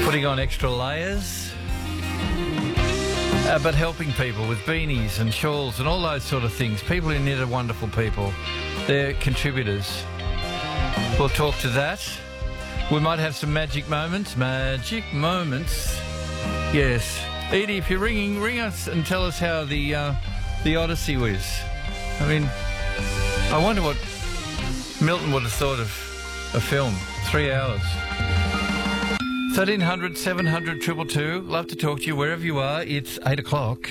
putting on extra layers, but helping people with beanies and shawls and all those sort of things. People who knit are wonderful people. They're contributors. We'll talk to that. We might have some magic moments. Magic moments. Yes. Edie, if you're ringing, ring us and tell us how the Odyssey was. I mean, I wonder what Milton would have thought of a film. 3 hours. 1300 700 222. Love to talk to you wherever you are. It's 8 o'clock.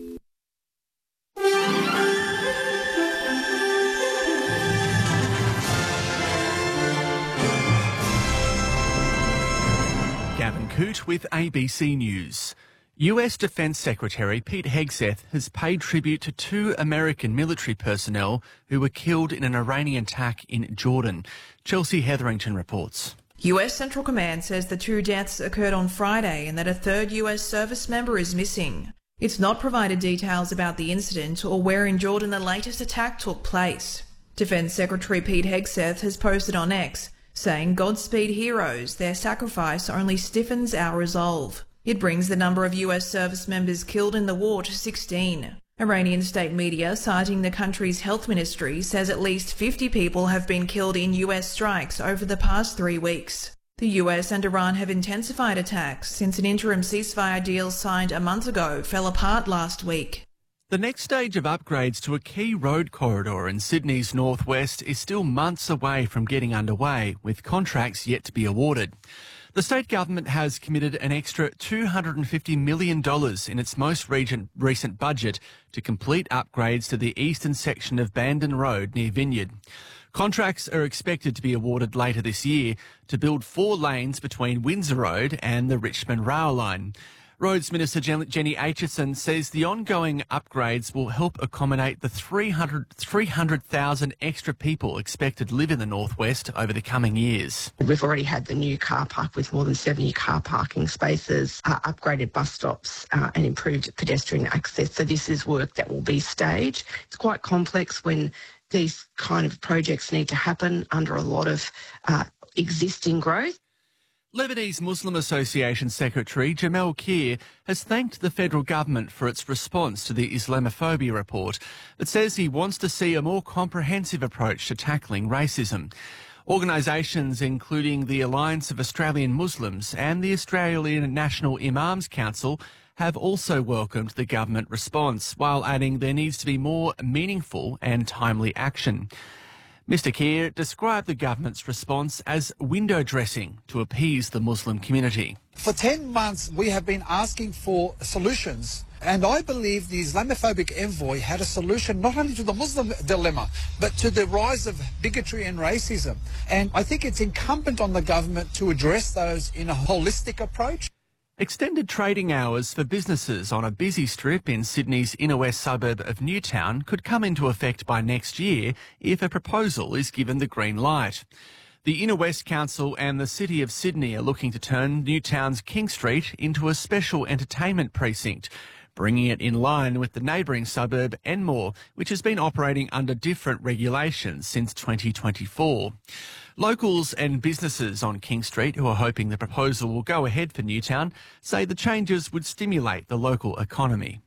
Gavin Coote with ABC News. US Defence Secretary Pete Hegseth has paid tribute to 2 American military personnel who were killed in an Iranian attack in Jordan. Chelsea Hetherington reports. US Central Command says the 2 deaths occurred on Friday and that a 3rd US service member is missing. It's not provided details about the incident or where in Jordan the latest attack took place. Defence Secretary Pete Hegseth has posted on X, saying, "Godspeed heroes, their sacrifice only stiffens our resolve." It brings the number of US service members killed in the war to 16. Iranian state media, citing the country's health ministry, says at least 50 people have been killed in US strikes over the past 3 weeks. The US and Iran have intensified attacks since an interim ceasefire deal signed a month ago fell apart last week. The next stage of upgrades to a key road corridor in Sydney's northwest is still months away from getting underway, with contracts yet to be awarded. The state government has committed an extra $250 million in its most recent budget to complete upgrades to the eastern section of Bandon Road near Vineyard. Contracts are expected to be awarded later this year to build 4 lanes between Windsor Road and the Richmond Rail Line. Roads Minister Jenny Aitchison says the ongoing upgrades will help accommodate the 300,000 extra people expected to live in the northwest over the coming years. We've already had the new car park with more than 70 car parking spaces, upgraded bus stops and improved pedestrian access. So this is work that will be staged. It's quite complex when these kind of projects need to happen under a lot of existing growth. Lebanese Muslim Association Secretary Jamel Kir has thanked the federal government for its response to the Islamophobia report, but says he wants to see a more comprehensive approach to tackling racism. Organisations including the Alliance of Australian Muslims and the Australian National Imams Council have also welcomed the government response, while adding there needs to be more meaningful and timely action. Mr Keir described the government's response as window dressing to appease the Muslim community. For 10 months, we have been asking for solutions, and I believe the Islamophobic envoy had a solution not only to the Muslim dilemma, but to the rise of bigotry and racism. And I think it's incumbent on the government to address those in a holistic approach. Extended trading hours for businesses on a busy strip in Sydney's inner west suburb of Newtown could come into effect by next year if a proposal is given the green light. The Inner West Council and the City of Sydney are looking to turn Newtown's King Street into a special entertainment precinct, bringing it in line with the neighbouring suburb Enmore, which has been operating under different regulations since 2024. Locals and businesses on King Street who are hoping the proposal will go ahead for Newtown say the changes would stimulate the local economy.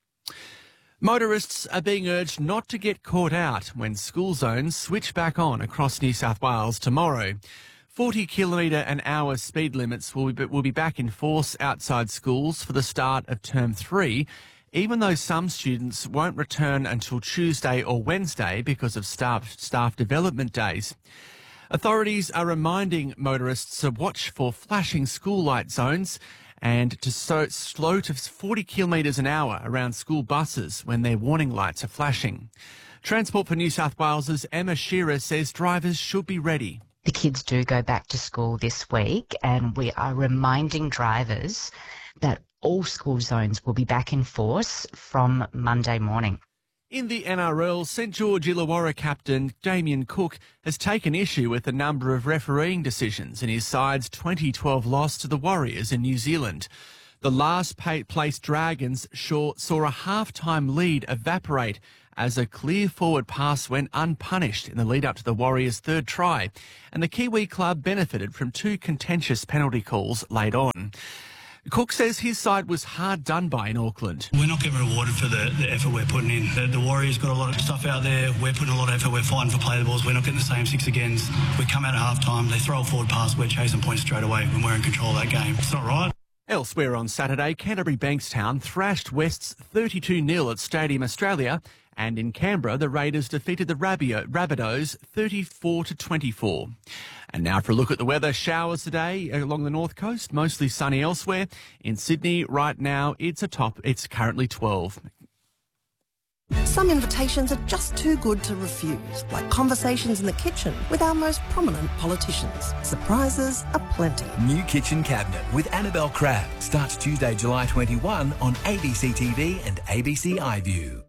Motorists are being urged not to get caught out when school zones switch back on across New South Wales tomorrow. 40-kilometre-an-hour speed limits will be back in force outside schools for the start of Term 3, even though some students won't return until Tuesday or Wednesday because of staff development days. Authorities are reminding motorists to watch for flashing school light zones and to slow to 40 kilometres an hour around school buses when their warning lights are flashing. Transport for New South Wales's Emma Shearer says drivers should be ready. The kids do go back to school this week, and we are reminding drivers that all school zones will be back in force from Monday morning. In the NRL, St George Illawarra captain Damien Cook has taken issue with a number of refereeing decisions in his side's 2012 loss to the Warriors in New Zealand. The last-placed Dragons saw a half-time lead evaporate as a clear forward pass went unpunished in the lead-up to the Warriors' third try, and the Kiwi club benefited from 2 contentious penalty calls late on. Cook says his side was hard done by in Auckland. We're not getting rewarded for the effort we're putting in. The Warriors got a lot of stuff out there. We're putting a lot of effort. We're fighting for play the balls. We're not getting the same 6 agains. We come out at half-time. They throw a forward pass. We're chasing points straight away when we're in control of that game. It's not right. Elsewhere on Saturday, Canterbury Bankstown thrashed Wests 32-0 at Stadium Australia, and in Canberra, the Raiders defeated the Rabbitohs 34-24. And now for a look at the weather. Showers today along the north coast, mostly sunny elsewhere. In Sydney, right now, it's currently 12. Some invitations are just too good to refuse, like conversations in the kitchen with our most prominent politicians. Surprises aplenty. New Kitchen Cabinet with Annabelle Crabb starts Tuesday, July 21 on ABC TV and ABC iView.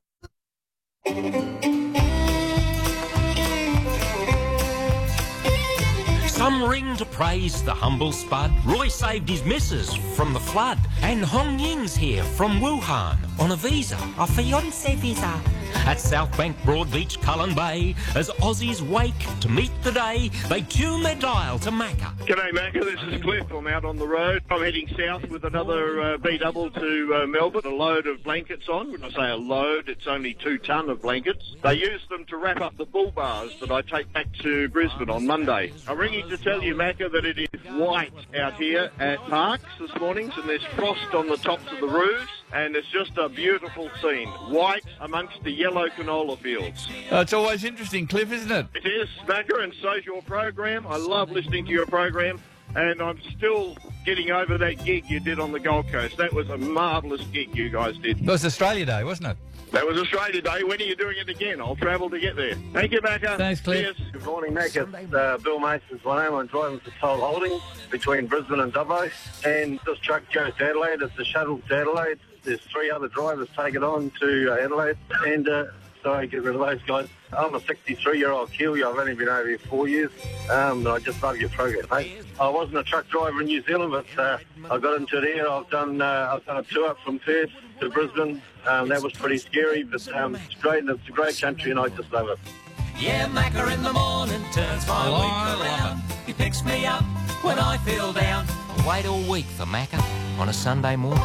Some ring to praise the humble spud. Roy saved his missus from the flood. And Hong Ying's here from Wuhan on a visa, a fiancé visa. At South Bank, Broadbeach, Cullen Bay, as Aussies wake to meet the day, they tune their dial to Macca. G'day Macca, this is Cliff. I'm out on the road. I'm heading south with another B-double to Melbourne, a load of blankets on. When I say a load, it's only 2 tonne of blankets. They use them to wrap up the bull bars that I take back to Brisbane on Monday. I'm ringing to tell you, Macca, that it is white out here at Parks this morning, and there's frost on the tops of the roofs, and it's just a beautiful scene. White amongst the yellow canola fields. It's always interesting, Cliff, isn't it? It is, Macca, and so's your program. I love listening to your program, and I'm still getting over that gig you did on the Gold Coast. That was a marvellous gig you guys did. It was Australia Day, wasn't it? That was Australia Day. When are you doing it again? I'll travel to get there. Thank you, Macca. Thanks, Cliff. Cheers. Good morning, Mac. It's Bill Mason's my name. I'm driving for Toll Holdings between Brisbane and Dubbo. And this truck goes to Adelaide. It's a shuttle to Adelaide. There's 3 other drivers take it on to Adelaide. And sorry, get rid of those guys. I'm a 63-year-old Kiwi. I've only been over here 4 years. But I just love your program, mate. I wasn't a truck driver in New Zealand, but I got into it here. I've done a tour up from Perth to Brisbane. That was pretty scary, but it's great. It's a great country, and I just love it. Yeah, Macca in the morning turns my week around. He picks me up when I feel down. I wait all week for Macca on a Sunday morning.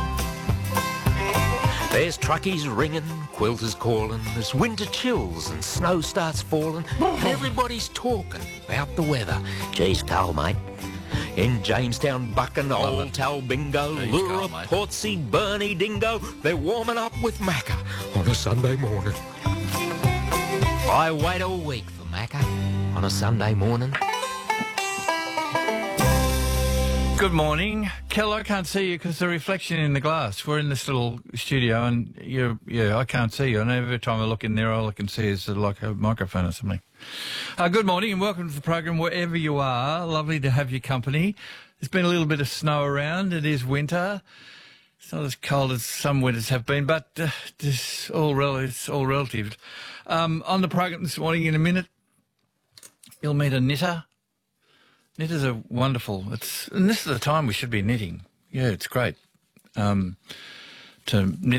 There's truckies ringing, quilters calling, there's winter chills and snow starts falling, and everybody's talking about the weather. Geez, cold, mate. In Jamestown, Buchan, Old Talbingo, Lura, Portsea, Burnie, Dingo, they're warming up with Macca on a Sunday morning. I wait all week for Macca on a Sunday morning. Good morning. Kel, I can't see you because the reflection in the glass. We're in this little studio and I can't see you. And every time I look in there, all I can see is like a microphone or something. Good morning and welcome to the program wherever you are. Lovely to have your company. There's been a little bit of snow around. It is winter. It's not as cold as some winters have been, but it's all relative. On the program this morning, in a minute, you'll meet a knitter. Knitters are wonderful. And this is the time we should be knitting. Yeah, it's great to knit,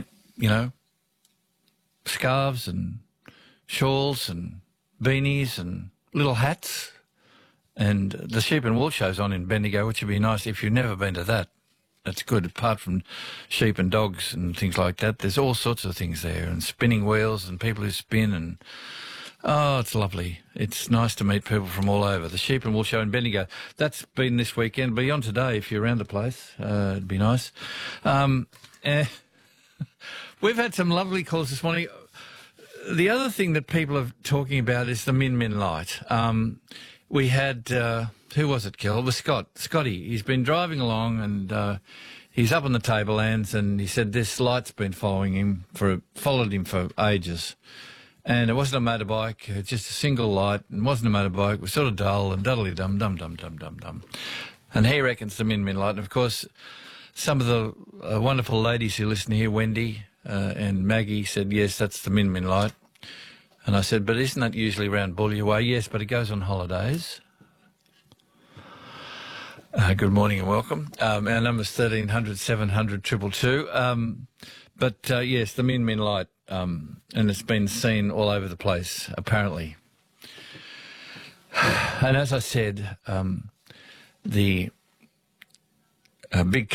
scarves and shawls and beanies and little hats. And the Sheep and Wool show's on in Bendigo, which would be nice if you've never been to that. That's good. Apart from sheep and dogs and things like that, there's all sorts of things there, and spinning wheels and people who spin and... Oh, it's lovely. It's nice to meet people from all over. The Sheep and Wool Show in Bendigo. That's been this weekend. Be on today if you're around the place. It'd be nice. We've had some lovely calls this morning. The other thing that people are talking about is the Min Min light. We had, who was it, Kel? It was Scotty. He's been driving along and he's up on the tablelands and he said this light's been followed him for ages. And it wasn't a motorbike, just a single light. It wasn't a motorbike. It was sort of dull and duddly-dum, dum-dum-dum-dum-dum. And he reckons the Min Min light. And, of course, some of the wonderful ladies who listen here, Wendy and Maggie, said, yes, that's the Min Min light. And I said, but isn't that usually around Boulia Way? Yes, but it goes on holidays. Good morning and welcome. Our number's 1300 700 222. Yes, the Min Min light, and it's been seen all over the place, apparently. And as I said, the big